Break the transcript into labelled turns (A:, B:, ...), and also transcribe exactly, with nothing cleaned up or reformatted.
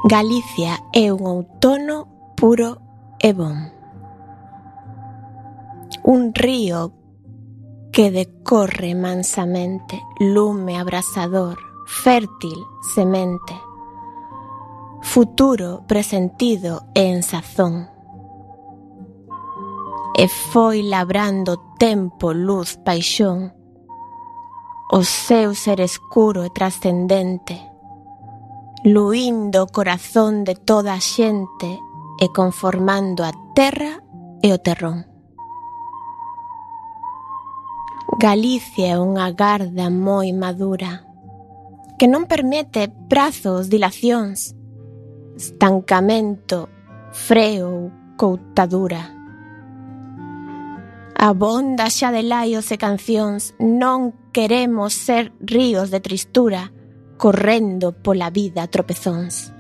A: Galicia é un outono puro e bon. Un río que decorre mansamente, lume abrasador, fértil semente, futuro presentido e en sazón. E foi labrando tempo, luz, paixón, o seu ser escuro e trascendente, luindo o corazón de toda a xente e conformando a terra e o terrón. Galicia é unha garda moi madura que non permite prazos, dilacións, estancamento, freo, coutadura. Abonda xa de laios e cancións, non queremos ser ríos de tristura correndo pola vida a tropezóns.